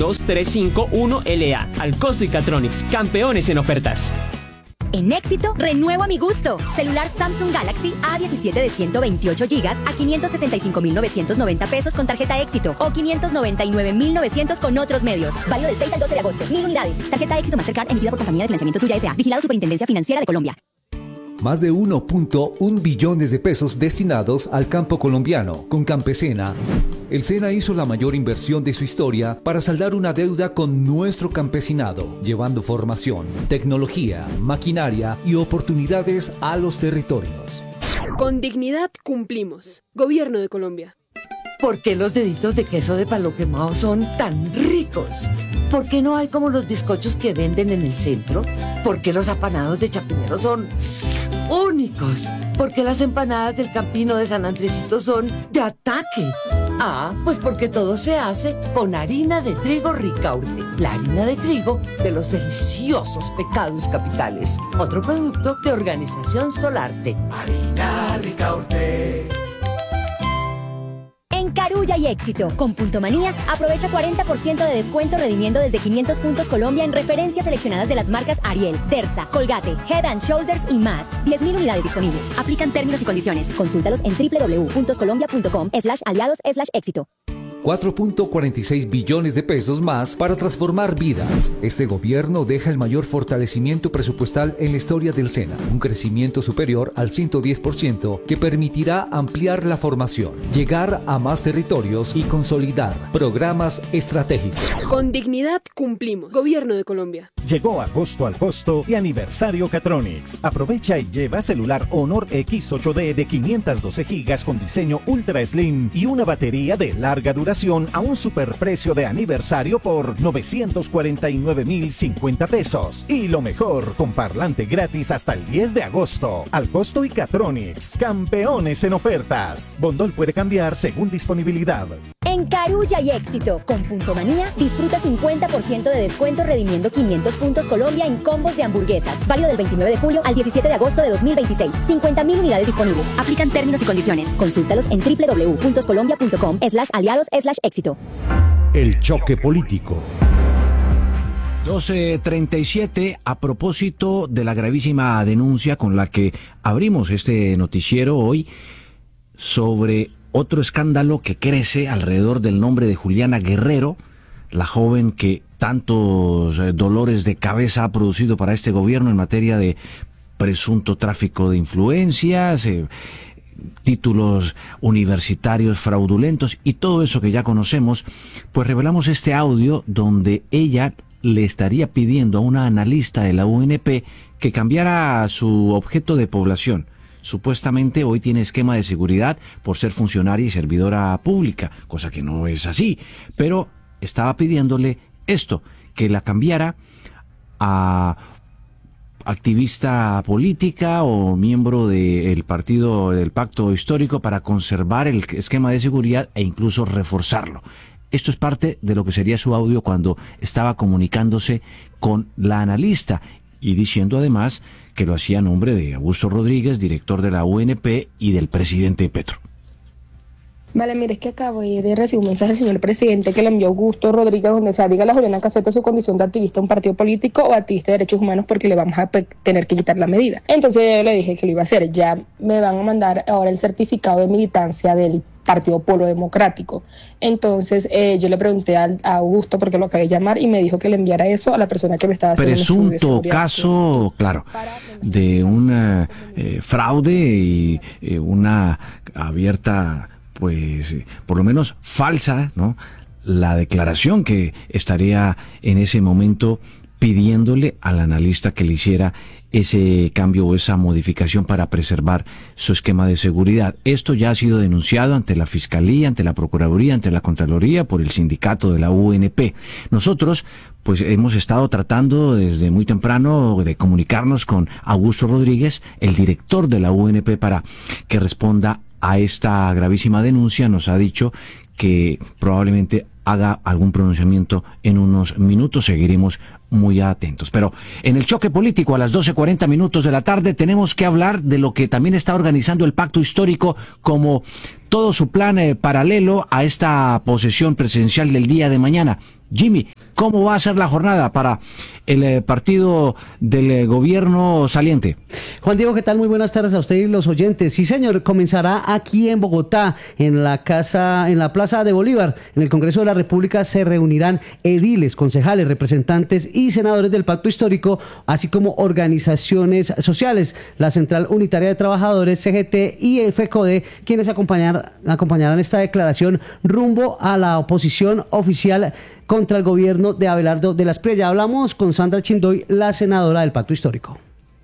235-1LA. Al costo y Catronics, campeones en ofertas. En Éxito, renuevo a mi gusto. Celular Samsung Galaxy A17 de 128 GB a 565,990 pesos con tarjeta Éxito o 599,900 con otros medios. Válido del 6 al 12 de agosto. 1,000 unidades. Tarjeta Éxito Mastercard emitida por Compañía de Financiamiento Tuya S.A. Vigilado Superintendencia Financiera de Colombia. Más de 1.1 billones de pesos destinados al campo colombiano. Con Campesena, el SENA hizo la mayor inversión de su historia para saldar una deuda con nuestro campesinado, llevando formación, tecnología, maquinaria y oportunidades a los territorios. Con dignidad cumplimos. Gobierno de Colombia. ¿Por qué los deditos de queso de palo quemado son tan ricos? ¿Por qué no hay como los bizcochos que venden en el centro? ¿Por qué los apanados de Chapinero son únicos? ¿Por qué las empanadas del Campino de San Andresito son de ataque? Ah, pues porque todo se hace con harina de trigo Ricaurte, la harina de trigo de los deliciosos Pecados Capitales. Otro producto de Organización Solarte. Harina Ricaurte. En Carulla y Éxito, con Punto Manía, aprovecha 40% de descuento redimiendo desde 500 puntos Colombia en referencias seleccionadas de las marcas Ariel, Dersa, Colgate, Head & Shoulders y más. 10,000 unidades disponibles. Aplican términos y condiciones. Consúltalos en www.colombia.com/aliados/éxito. 4.46 billones de pesos más para transformar vidas. Este gobierno deja el mayor fortalecimiento presupuestal en la historia del SENA, un crecimiento superior al 110% que permitirá ampliar la formación, llegar a más territorios y consolidar programas estratégicos. Con dignidad cumplimos. Gobierno de Colombia. Llegó agosto al costo y aniversario Catronics. Aprovecha y lleva celular Honor X8D de 512 GB con diseño Ultra Slim y una batería de larga duración a un superprecio de aniversario por 949,050 pesos. Y lo mejor, con parlante gratis hasta el 10 de agosto. Al costo y Catronics. Campeones en ofertas. Bondol puede cambiar según disponibilidad. En Carulla y Éxito, con Punto Manía, disfruta 50% de descuento redimiendo 500 puntos Colombia en combos de hamburguesas. Válido del 29 de julio al 17 de agosto de 2026. 50,000 unidades disponibles. Aplican términos y condiciones. Consúltalos en www.colombia.com/aliados/éxito. El choque político. 12:37, a propósito de la gravísima denuncia con la que abrimos este noticiero hoy sobre otro escándalo que crece alrededor del nombre de Juliana Guerrero, la joven que tantos dolores de cabeza ha producido para este gobierno en materia de presunto tráfico de influencias, títulos universitarios fraudulentos y todo eso que ya conocemos. Pues revelamos este audio donde ella le estaría pidiendo a una analista de la UNP que cambiara su objeto de población. Supuestamente hoy tiene esquema de seguridad por ser funcionaria y servidora pública, cosa que no es así, pero estaba pidiéndole esto, que la cambiara a activista política o miembro del partido del Pacto Histórico para conservar el esquema de seguridad e incluso reforzarlo. Esto es parte de lo que sería su audio cuando estaba comunicándose con la analista y diciendo además que lo hacía a nombre de Augusto Rodríguez, director de la UNP y del presidente Petro. Vale, mire, es que acabo de recibir un mensaje del señor presidente que le envió Augusto Rodríguez donde se diga a la Juliana que acepte su condición de activista de un partido político o activista de derechos humanos porque le vamos a tener que quitar la medida. Entonces yo le dije que lo iba a hacer. Ya me van a mandar ahora el certificado de militancia del Partido Polo Democrático. Entonces yo le pregunté a Augusto porque lo acabé de llamar y me dijo que le enviara eso a la persona que me estaba haciendo presunto caso, claro, de un fraude y una abierta, pues por lo menos falsa, ¿no?, la declaración que estaría en ese momento pidiéndole al analista que le hiciera ese cambio o esa modificación para preservar su esquema de seguridad. Esto ya ha sido denunciado ante la Fiscalía, ante la Procuraduría, ante la Contraloría por el sindicato de la UNP. Nosotros pues hemos estado tratando desde muy temprano de comunicarnos con Augusto Rodríguez, el director de la UNP, para que responda a esta gravísima denuncia. Nos ha dicho que probablemente haga algún pronunciamiento en unos minutos. Seguiremos muy atentos. Pero en el choque político a las 12:40 de la tarde tenemos que hablar de lo que también está organizando el Pacto Histórico como todo su plan paralelo a esta posesión presidencial del día de mañana. Jimmy. ¿Cómo va a ser la jornada para el partido del gobierno saliente? Juan Diego, ¿qué tal? Muy buenas tardes a usted y los oyentes. Sí, señor, comenzará aquí en Bogotá, en la Plaza de Bolívar. En el Congreso de la República se reunirán ediles, concejales, representantes y senadores del Pacto Histórico, así como organizaciones sociales, la Central Unitaria de Trabajadores, CGT y el FECODE, quienes acompañarán esta declaración rumbo a la oposición oficial contra el gobierno de Abelardo de la Espriella. Hablamos con Sandra Chindoy, la senadora del Pacto Histórico.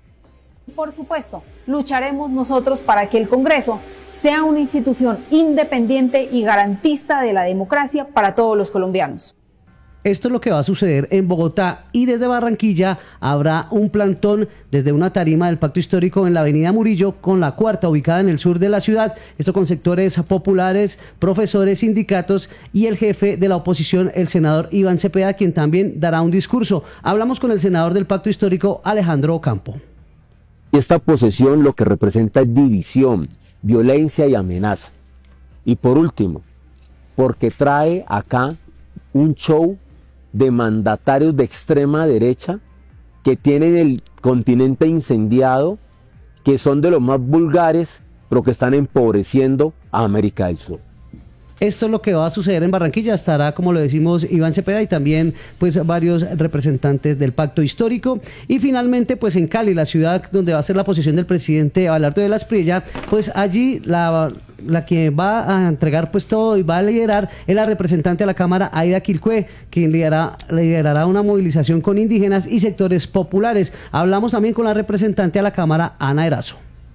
Por supuesto, lucharemos nosotros para que el Congreso sea una institución independiente y garantista de la democracia para todos los colombianos. Esto es lo que va a suceder en Bogotá, y desde Barranquilla habrá un plantón desde una tarima del Pacto Histórico en la avenida Murillo, con la cuarta ubicada en el sur de la ciudad. Esto con sectores populares, profesores, sindicatos y el jefe de la oposición, el senador Iván Cepeda, quien también dará un discurso. Hablamos con el senador del Pacto Histórico, Alejandro Ocampo. Esta posesión lo que representa es división, violencia y amenaza. Y por último, porque trae acá un show de mandatarios de extrema derecha que tienen el continente incendiado, que son de los más vulgares, pero que están empobreciendo a América del Sur. Esto es lo que va a suceder en Barranquilla. Estará, como lo decimos, Iván Cepeda y también pues varios representantes del Pacto Histórico. Y finalmente, pues en Cali, la ciudad donde va a ser la posición del presidente Abelardo de la Espriella, pues allí la que va a entregar pues todo y va a liderar es la representante a la Cámara, Aida Quilcue, quien liderará una movilización con indígenas y sectores populares. Hablamos también con la representante a la Cámara, Ana Erazo.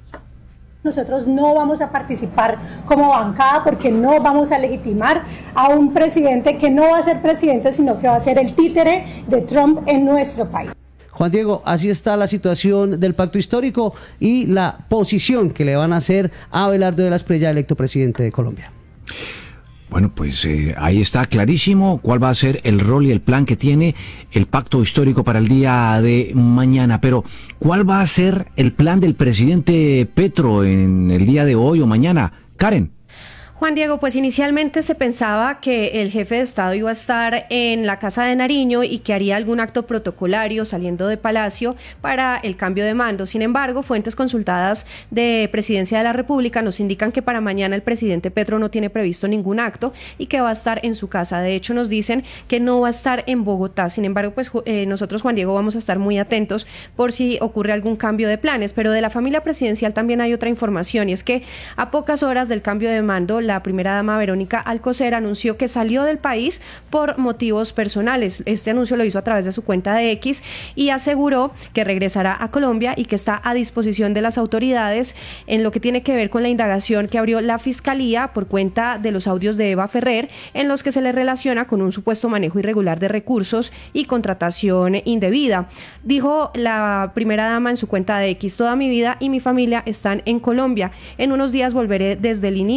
Nosotros no vamos a participar como bancada porque no vamos a legitimar a un presidente que no va a ser presidente, sino que va a ser el títere de Trump en nuestro país. Juan Diego, así está la situación del Pacto Histórico y la posición que le van a hacer a Abelardo de la Espriella, electo presidente de Colombia. Bueno, pues ahí está clarísimo cuál va a ser el rol y el plan que tiene el Pacto Histórico para el día de mañana. Pero, ¿cuál va a ser el plan del presidente Petro en el día de hoy o mañana? Karen. Juan Diego, pues inicialmente se pensaba que el jefe de Estado iba a estar en la Casa de Nariño y que haría algún acto protocolario saliendo de Palacio para el cambio de mando. Sin embargo, fuentes consultadas de Presidencia de la República nos indican que para mañana el presidente Petro no tiene previsto ningún acto y que va a estar en su casa. De hecho, nos dicen que no va a estar en Bogotá. Sin embargo, pues nosotros, Juan Diego, vamos a estar muy atentos por si ocurre algún cambio de planes. Pero de la familia presidencial también hay otra información, y es que a pocas horas del cambio de mando, la primera dama Verónica Alcocer anunció que salió del país por motivos personales. Este anuncio lo hizo a través de su cuenta de X y aseguró que regresará a Colombia y que está a disposición de las autoridades en lo que tiene que ver con la indagación que abrió la Fiscalía por cuenta de los audios de Eva Ferrer, en los que se le relaciona con un supuesto manejo irregular de recursos y contratación indebida. Dijo la primera dama en su cuenta de X: toda mi vida y mi familia están en Colombia. En unos días volveré desde el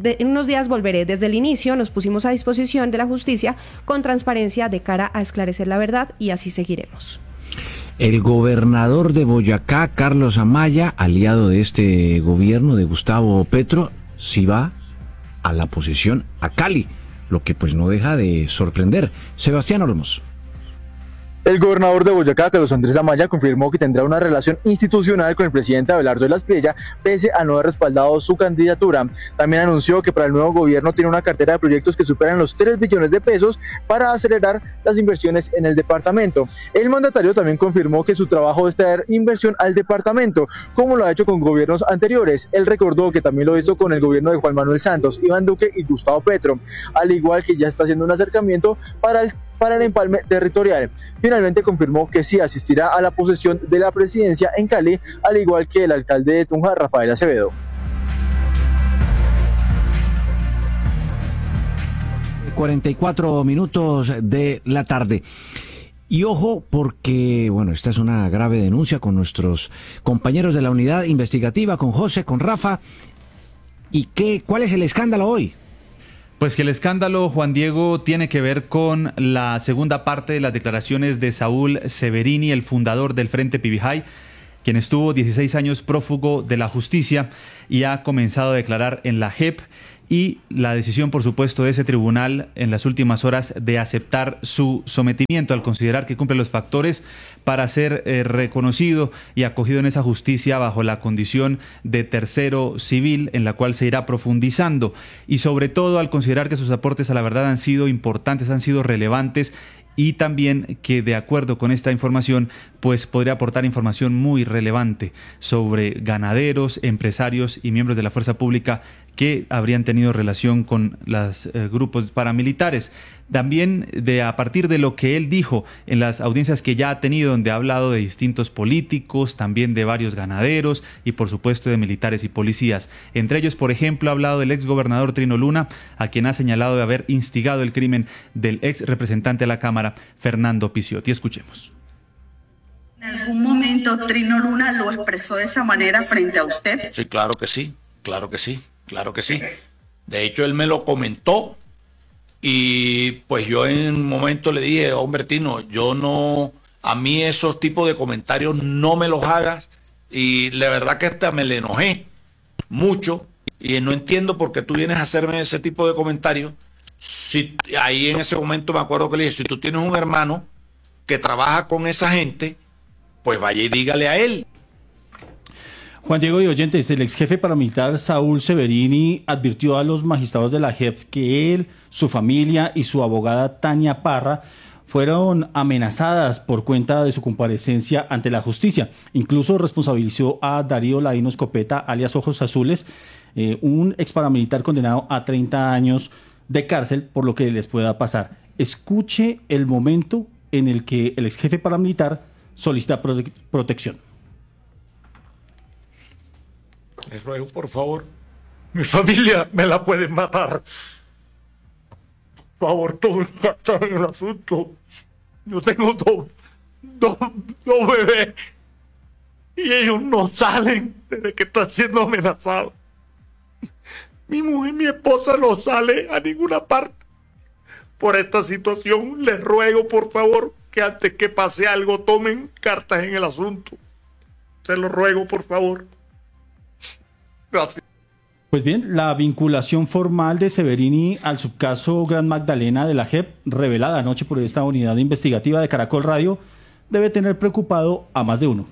inicio. Nos pusimos a disposición de la justicia con transparencia de cara a esclarecer la verdad, y así seguiremos. El gobernador de Boyacá, Carlos Amaya, aliado de este gobierno de Gustavo Petro, sí va a la posesión a Cali, lo que pues no deja de sorprender. Sebastián Olmos. El gobernador de Boyacá, Carlos Andrés Amaya, confirmó que tendrá una relación institucional con el presidente Abelardo de la Espriella, pese a no haber respaldado su candidatura. También anunció que para el nuevo gobierno tiene una cartera de proyectos que superan los 3 billones de pesos para acelerar las inversiones en el departamento. El mandatario también confirmó que su trabajo es traer inversión al departamento, como lo ha hecho con gobiernos anteriores. Él recordó que también lo hizo con el gobierno de Juan Manuel Santos, Iván Duque y Gustavo Petro, al igual que ya está haciendo un acercamiento para el empalme territorial. Finalmente confirmó que sí asistirá a la posesión de la presidencia en Cali, al igual que el alcalde de Tunja, Rafael Acevedo. 44 minutos de la tarde. Y ojo, porque, bueno, esta es una grave denuncia con nuestros compañeros de la unidad investigativa, con José, con Rafa. ¿Y cuál es el escándalo hoy? Pues que el escándalo, Juan Diego, tiene que ver con la segunda parte de las declaraciones de Saúl Severini, el fundador del Frente Pibijay, quien estuvo 16 años prófugo de la justicia y ha comenzado a declarar en la JEP. y la decisión, por supuesto, de ese tribunal en las últimas horas de aceptar su sometimiento al considerar que cumple los factores para ser reconocido y acogido en esa justicia bajo la condición de tercero civil, en la cual se irá profundizando, y sobre todo al considerar que sus aportes a la verdad han sido importantes, han sido relevantes, y también que, de acuerdo con esta información, pues podría aportar información muy relevante sobre ganaderos, empresarios y miembros de la fuerza pública que habrían tenido relación con los grupos paramilitares. También a partir de lo que él dijo en las audiencias que ya ha tenido, donde ha hablado de distintos políticos, también de varios ganaderos y por supuesto de militares y policías. Entre ellos, por ejemplo, ha hablado del exgobernador Trino Luna, a quien ha señalado de haber instigado el crimen del ex representante de la Cámara, Fernando Pisciotti. Escuchemos. ¿En algún momento Trino Luna lo expresó de esa manera frente a usted? Sí, claro que sí, claro que sí, claro que sí. De hecho, él me lo comentó. Y pues yo en un momento le dije, hombre Tino, a mí esos tipos de comentarios no me los hagas, y la verdad que hasta me le enojé mucho y no entiendo por qué tú vienes a hacerme ese tipo de comentarios. Si ahí en ese momento me acuerdo que le dije, si tú tienes un hermano que trabaja con esa gente, pues vaya y dígale a él. Juan Diego y oyentes, el ex jefe paramilitar Saúl Severini advirtió a los magistrados de la JEP que él, su familia y su abogada Tania Parra fueron amenazadas por cuenta de su comparecencia ante la justicia. Incluso responsabilizó a Darío Ladino Escopeta, alias Ojos Azules, un ex paramilitar condenado a 30 años de cárcel por lo que les pueda pasar. Escuche el momento en el que el ex jefe paramilitar solicita protección. Les ruego, por favor, mi familia me la pueden matar. Por favor, tomen cartas en el asunto. Yo tengo dos bebés y ellos no salen desde que están siendo amenazados. Mi mujer, mi esposa no sale a ninguna parte por esta situación. Les ruego, por favor, que antes que pase algo tomen cartas en el asunto. Se lo ruego, por favor. Gracias. Pues bien, la vinculación formal de Severini al subcaso Gran Magdalena de la JEP, revelada anoche por esta unidad investigativa de Caracol Radio, debe tener preocupado a más de uno.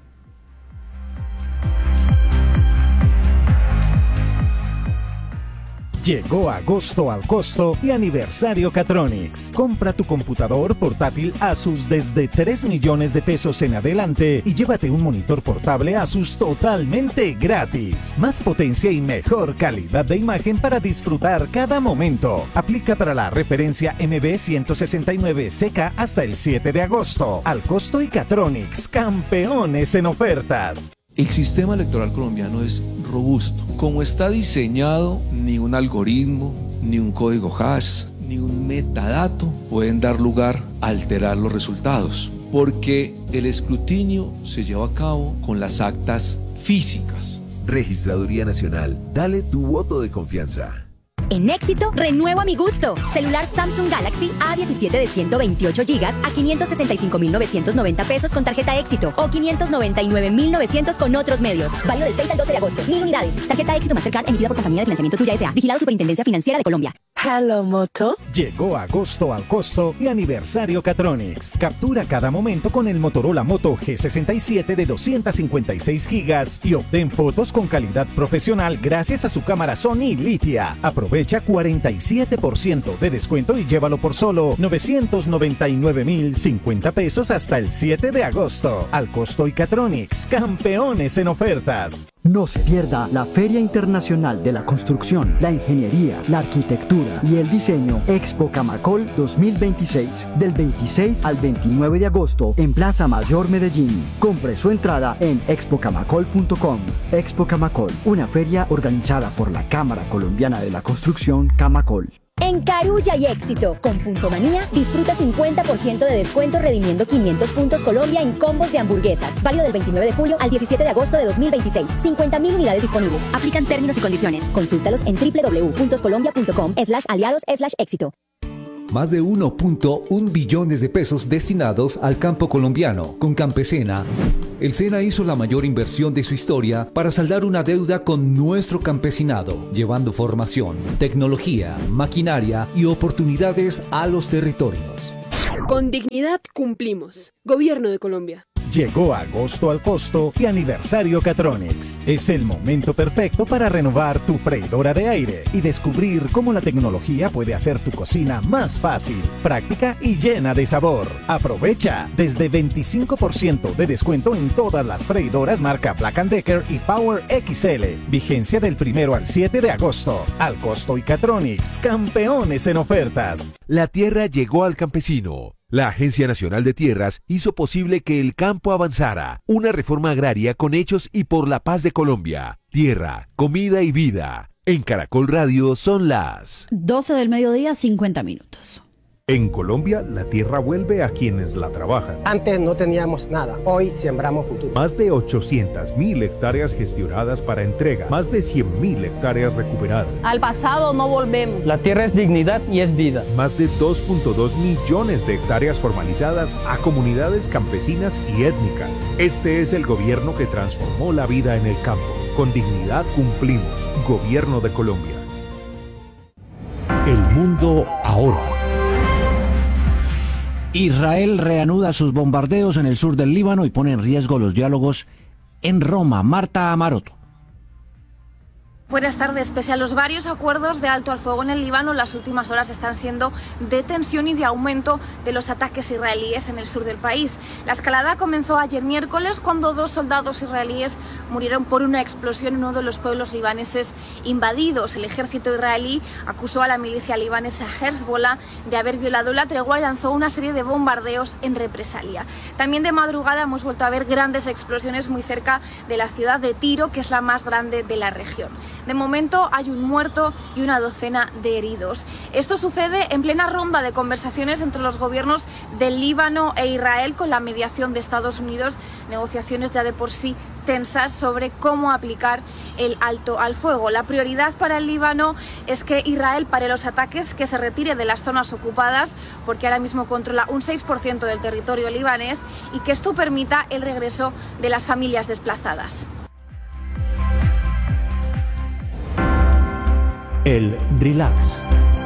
Llegó agosto al costo y aniversario Catronics. Compra tu computador portátil Asus desde 3 millones de pesos en adelante y llévate un monitor portable Asus totalmente gratis. Más potencia y mejor calidad de imagen para disfrutar cada momento. Aplica para la referencia MB169CK hasta el 7 de agosto. Al costo y Catronics, campeones en ofertas. El sistema electoral colombiano es robusto. Como está diseñado, ni un algoritmo, ni un código hash, ni un metadato pueden dar lugar a alterar los resultados, porque el escrutinio se lleva a cabo con las actas físicas. Registraduría Nacional, dale tu voto de confianza. En Éxito, renuevo a mi gusto. Celular Samsung Galaxy A17 de 128 GB a 565.990 pesos con tarjeta Éxito o 599.900 con otros medios. Válido del 6 al 12 de agosto. 1000 unidades. Tarjeta Éxito Mastercard emitida por Compañía de Financiamiento Tuya S.A. Vigilado Superintendencia Financiera de Colombia. Hello Moto. Llegó agosto al costo y aniversario Catronics. Captura cada momento con el Motorola Moto G67 de 256 GB y obtén fotos con calidad profesional gracias a su cámara Sony Litia. Aprovecha 47% de descuento y llévalo por solo 999.050 pesos hasta el 7 de agosto. Al costo y Catronics, campeones en ofertas. No se pierda la Feria Internacional de la Construcción, la Ingeniería, la Arquitectura y el Diseño Expo Camacol 2026 del 26 al 29 de agosto en Plaza Mayor Medellín. Compre su entrada en expocamacol.com. Expo Camacol, una feria organizada por la Cámara Colombiana de la Construcción Camacol. En Carulla y Éxito, con Punto Manía, disfruta 50% de descuento redimiendo 500 puntos Colombia en combos de hamburguesas. Válido del 29 de julio al 17 de agosto de 2026. 50.000 unidades disponibles. Aplican términos y condiciones. Consúltalos en www.colombia.com/aliados/éxito. Más de 1.1 billones de pesos destinados al campo colombiano. Con Campesena, el SENA hizo la mayor inversión de su historia para saldar una deuda con nuestro campesinado, llevando formación, tecnología, maquinaria y oportunidades a los territorios. Con dignidad cumplimos. Gobierno de Colombia. Llegó agosto al costo y aniversario Catronics. Es el momento perfecto para renovar tu freidora de aire y descubrir cómo la tecnología puede hacer tu cocina más fácil, práctica y llena de sabor. Aprovecha desde 25% de descuento en todas las freidoras marca Black & Decker y Power XL. Vigencia del 1 al 7 de agosto. Al costo y Catronics, campeones en ofertas. La tierra llegó al campesino. La Agencia Nacional de Tierras hizo posible que el campo avanzara. Una reforma agraria con hechos y por la paz de Colombia. Tierra, comida y vida. En Caracol Radio son las 12 del mediodía, 50 minutos. En Colombia, la tierra vuelve a quienes la trabajan. Antes no teníamos nada, hoy sembramos futuro. Más de 800.000 hectáreas gestionadas para entrega, más de 100.000 hectáreas recuperadas. Al pasado no volvemos. La tierra es dignidad y es vida. Más de 2.2 millones de hectáreas formalizadas a comunidades campesinas y étnicas. Este es el gobierno que transformó la vida en el campo. Con dignidad cumplimos. Gobierno de Colombia. El mundo ahora. Israel reanuda sus bombardeos en el sur del Líbano y pone en riesgo los diálogos en Roma. Marta Amaroto. Buenas tardes. Pese a los varios acuerdos de alto al fuego en el Líbano, las últimas horas están siendo de tensión y de aumento de los ataques israelíes en el sur del país. La escalada comenzó ayer miércoles cuando 2 soldados israelíes murieron por una explosión en uno de los pueblos libaneses invadidos. El ejército israelí acusó a la milicia libanesa Hezbollah de haber violado la tregua y lanzó una serie de bombardeos en represalia. También de madrugada hemos vuelto a ver grandes explosiones muy cerca de la ciudad de Tiro, que es la más grande de la región. De momento hay un muerto y una docena de heridos. Esto sucede en plena ronda de conversaciones entre los gobiernos del Líbano e Israel con la mediación de Estados Unidos, negociaciones ya de por sí tensas sobre cómo aplicar el alto al fuego. La prioridad para el Líbano es que Israel pare los ataques, que se retire de las zonas ocupadas, porque ahora mismo controla un 6% del territorio libanés, y que esto permita el regreso de las familias desplazadas. El relax.